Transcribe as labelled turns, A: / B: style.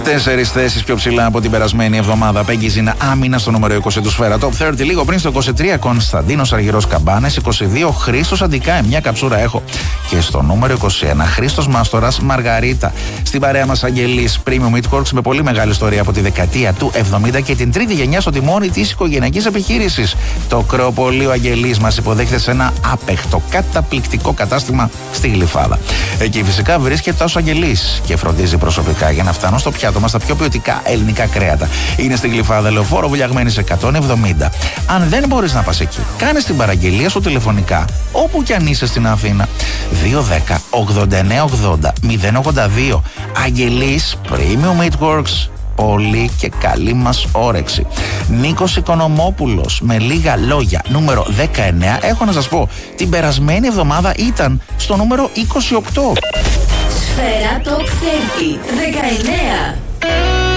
A: 4 θέσεις πιο ψηλά από την περασμένη εβδομάδα. Πέγγι Ζίνα άμυνα στο νούμερο 20 του Σφαίρα Top 30. Λίγο πριν στο 23 Κωνσταντίνος Αργυρός Καμπάνες. 22 Χρήστος Αντικάε. Μια καψούρα έχω. Και στο νούμερο 21 Χρήστος Μάστορας Μαργαρίτα. Στην παρέα μας Αγγελής Premium Meatworks με πολύ μεγάλη ιστορία από τη δεκαετία του 70 και την τρίτη γενιά στο τιμόνι της οικογενειακής επιχείρησης. Το Κρεοπολείο Αγγελής μας υποδέχεται σε ένα άπεχτο, καταπληκτικό κατάστημα στη Γλυφάδα. Εκεί φυσικά βρίσκεται ο Αγγελής και φροντίζει προσωπικά για να φτάνουν στο πιάτο μας τα πιο ποιοτικά ελληνικά κρέατα. Είναι στη Γλυφάδα, Λεωφόρο Βουλιαγμένης 170. Αν δεν μπορείς να πας εκεί, κάνε την παραγγελία σου τηλεφωνικά, όπου κι αν είσαι στην Αθήνα. 210 89 80 082. Αγγελής Premium Meatworks. Πολύ και καλή μας όρεξη. Νίκος Οικονομόπουλος με λίγα λόγια. Νούμερο 19. Έχω να σας πω, την περασμένη εβδομάδα ήταν στο νούμερο 28.
B: Σφαίρα Top 30. 19.